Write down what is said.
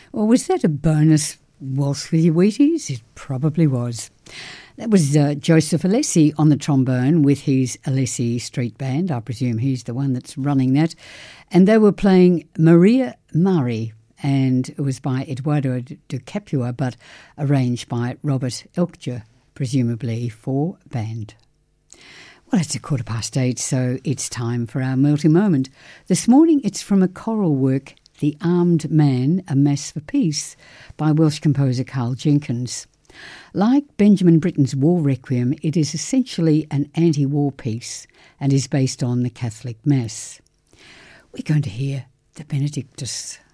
Or was that a bonus waltz with your Wheaties? It probably was. That was Joseph Alessi on the trombone with his Alessi Street Band. I presume he's the one that's running that. And they were playing Maria Mari, and it was by Eduardo de Capua, but arranged by Robert Elkjer, presumably for band. Well, it's 8:15, so it's time for our melting moment. This morning it's from a choral work, The Armed Man, A Mass for Peace, by Welsh composer Carl Jenkins. Like Benjamin Britten's War Requiem, it is essentially an anti-war piece and is based on the Catholic Mass. We're going to hear the Benedictus.